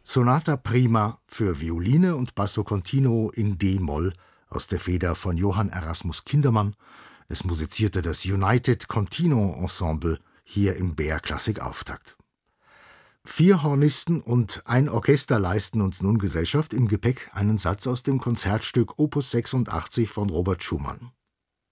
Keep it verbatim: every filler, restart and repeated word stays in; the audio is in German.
Sonata Prima für Violine und Basso continuo in d-Moll aus der Feder von Johann Erasmus Kindermann. Es musizierte das United Continuo Ensemble hier im B R Klassik Auftakt. Vier Hornisten und ein Orchester leisten uns nun Gesellschaft, im Gepäck einen Satz aus dem Konzertstück Opus sechsundachtzig von Robert Schumann.